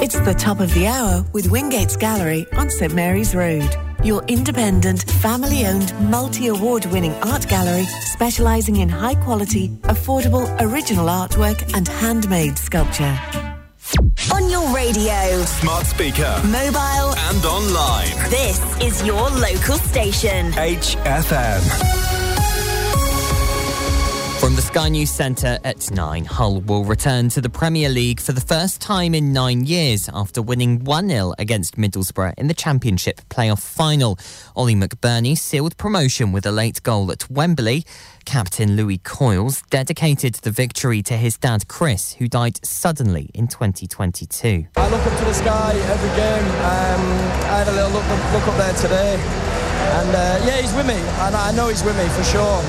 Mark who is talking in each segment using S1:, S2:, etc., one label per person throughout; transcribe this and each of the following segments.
S1: It's the top of the hour with Wingate's Gallery on St Mary's Road. Your independent, family-owned, multi-award-winning art gallery specialising in high-quality, affordable, original artwork and handmade sculpture.
S2: On your radio,
S3: smart speaker,
S2: mobile
S3: and online.
S2: This is your local station.
S3: HFM.
S4: From the Sky News Centre at 9, Hull will return to the Premier League for the first time in 9 years after winning 1-0 against Middlesbrough in the Championship playoff final. Ollie McBurney sealed promotion with a late goal at Wembley. Captain Louis Coyles dedicated the victory to his dad Chris, who died suddenly in 2022.
S5: I look up to the sky every game. I had a little look up there today. And he's with me, and I know he's with me for sure.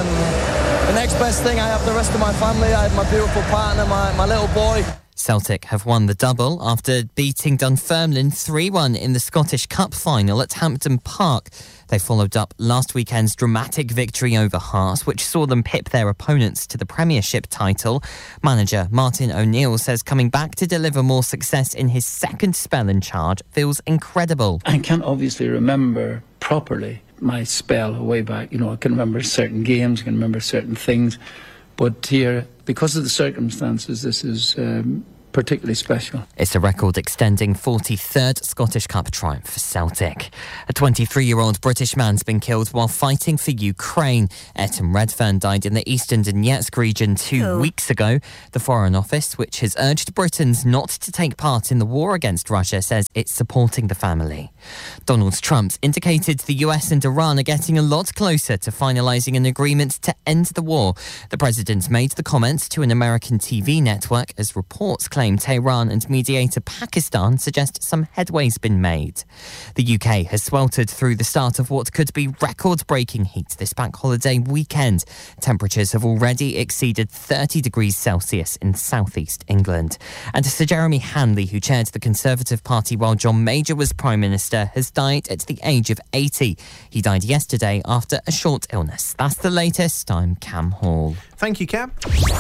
S5: The next best thing, I have the rest of my family. I have my beautiful partner, my little boy.
S4: Celtic have won the double after beating Dunfermline 3-1 in the Scottish Cup final at Hampden Park. They followed up last weekend's dramatic victory over Hearts, which saw them pip their opponents to the Premiership title. Manager Martin O'Neill says coming back to deliver more success in his second spell in charge feels incredible.
S6: I can't obviously remember properly my spell way back. I can remember certain games, I can remember certain things. But here, because of the circumstances, this is particularly special.
S4: It's a record-extending 43rd Scottish Cup triumph for Celtic. A 23-year-old British man's been killed while fighting for Ukraine. Ayrton Redfern died in the eastern Donetsk region 2 weeks ago. The Foreign Office, which has urged Britons not to take part in the war against Russia, says it's supporting the family. Donald Trump's indicated the US and Iran are getting a lot closer to finalising an agreement to end the war. The president made the comments to an American TV network as reports claim Tehran and mediator Pakistan suggest some headway's been made. The UK has sweltered through the start of what could be record-breaking heat this bank holiday weekend. Temperatures have already exceeded 30 degrees Celsius in southeast England. And Sir Jeremy Hanley, who chaired the Conservative Party while John Major was Prime Minister, has died at the age of 80. He died yesterday after a short illness. That's the latest. I'm Cam Hall.
S7: Thank you, Cam.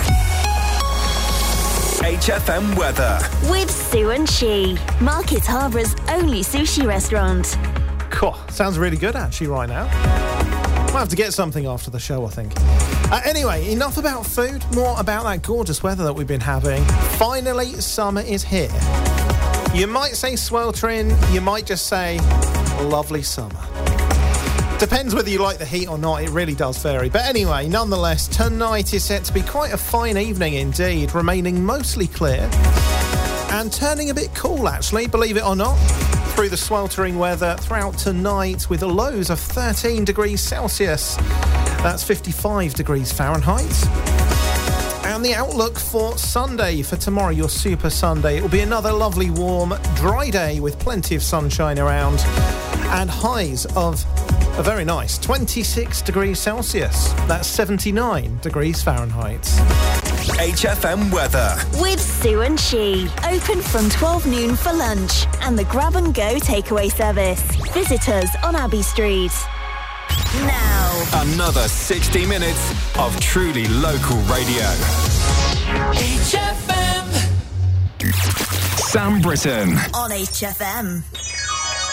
S3: HFM weather.
S2: With Sue and She, Market Harbour's only sushi restaurant.
S7: Cool. Sounds really good, actually, right now. Might have to get something after the show, I think. Anyway, enough about food, more about that gorgeous weather that we've been having. Finally, summer is here. You might say sweltering, you might just say lovely summer. Depends whether you like the heat or not, it really does vary. But anyway, nonetheless, tonight is set to be quite a fine evening indeed, remaining mostly clear and turning a bit cool, actually, believe it or not, through the sweltering weather throughout tonight with lows of 13 degrees Celsius. That's 55 degrees Fahrenheit. And the outlook for Sunday, for tomorrow, your Super Sunday, it will be another lovely, warm, dry day with plenty of sunshine around and highs of a very nice 26 degrees Celsius. That's 79 degrees Fahrenheit.
S3: HFM weather.
S2: With Sue and She. Open from 12 noon for lunch and the grab and go takeaway service. Visit us on Abbey Street. Now,
S3: another 60 minutes of truly local radio.
S2: HFM.
S3: Sam Britton
S2: On HFM.